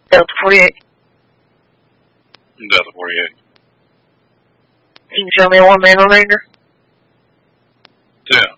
Delta 48. Delta 48. Can you show me a one-man Ranger? 10.